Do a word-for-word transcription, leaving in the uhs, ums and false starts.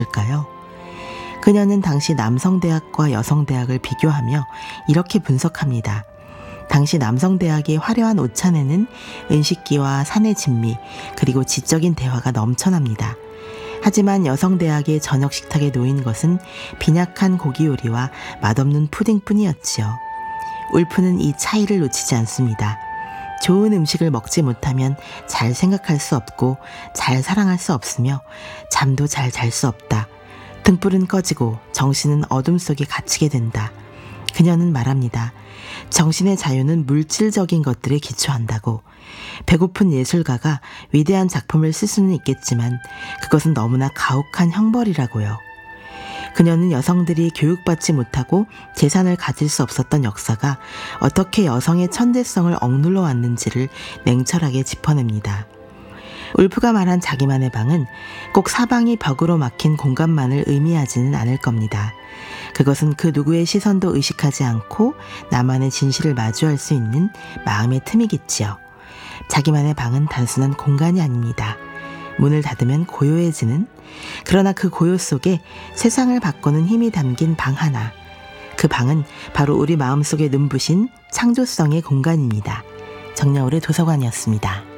있을까요? 그녀는 당시 남성대학과 여성대학을 비교하며 이렇게 분석합니다. 당시 남성대학의 화려한 옷차림에는 은식기와 사내 진미 그리고 지적인 대화가 넘쳐납니다. 하지만 여성대학의 저녁 식탁에 놓인 것은 빈약한 고기 요리와 맛없는 푸딩뿐이었지요. 울프는 이 차이를 놓치지 않습니다. 좋은 음식을 먹지 못하면 잘 생각할 수 없고 잘 사랑할 수 없으며 잠도 잘 잘 수 없다. 등불은 꺼지고 정신은 어둠 속에 갇히게 된다. 그녀는 말합니다. 정신의 자유는 물질적인 것들에 기초한다고. 배고픈 예술가가 위대한 작품을 쓸 수는 있겠지만 그것은 너무나 가혹한 형벌이라고요. 그녀는 여성들이 교육받지 못하고 재산을 가질 수 없었던 역사가 어떻게 여성의 천재성을 억눌러 왔는지를 냉철하게 짚어냅니다. 울프가 말한 자기만의 방은 꼭 사방이 벽으로 막힌 공간만을 의미하지는 않을 겁니다. 그것은 그 누구의 시선도 의식하지 않고 나만의 진실을 마주할 수 있는 마음의 틈이겠지요. 자기만의 방은 단순한 공간이 아닙니다. 문을 닫으면 고요해지는, 그러나 그 고요 속에 세상을 바꾸는 힘이 담긴 방 하나. 그 방은 바로 우리 마음속에 눈부신 창조성의 공간입니다. 정여울의 도서관이었습니다.